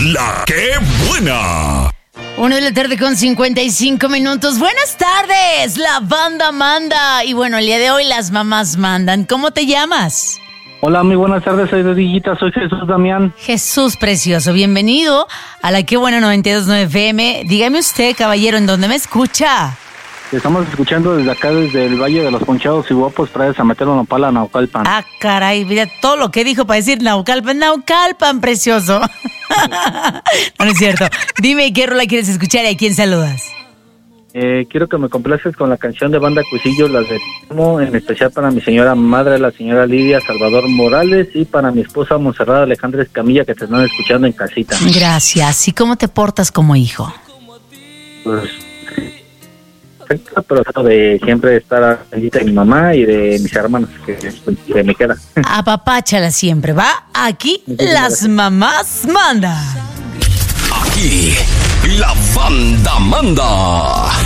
La que buena. 1:55 PM. Buenas tardes, la banda manda. Y bueno, el día de hoy las mamás mandan. ¿Cómo te llamas? Hola, muy buenas tardes, soy Rodillita, soy Jesús Damián. Jesús precioso, bienvenido a la que buena 92.9 FM. Dígame usted, caballero, ¿en dónde me escucha? Estamos escuchando desde acá, desde el Valle de los Ponchados y Guapos, para San Mateo Nopala, Naucalpan. Ah, caray, mira todo lo que dijo para decir Naucalpan, Naucalpan, precioso. No es cierto. Dime, ¿qué rola quieres escuchar y a quién saludas? Quiero que me complaces con la canción de Banda Cuisillos, las de Timo, en especial para mi señora madre, la señora Lidia Salvador Morales, y para mi esposa Monserrat Alejandra Escamilla, que te están escuchando en casita. Gracias. ¿Y cómo te portas como hijo? Pues, pero trato de siempre estar pendiente de mi mamá y de mis hermanos, que me queda. Apapáchala siempre, ¿va? Aquí las mamás mandan. Aquí, la banda manda.